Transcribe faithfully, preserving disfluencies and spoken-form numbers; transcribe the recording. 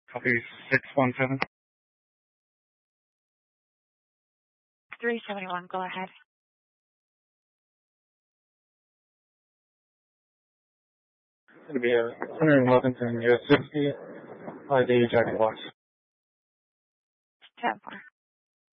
Copy six one seven. three seventy-one, go ahead. It's going to be a one eleven U S sixty, I D jacket box. ten four.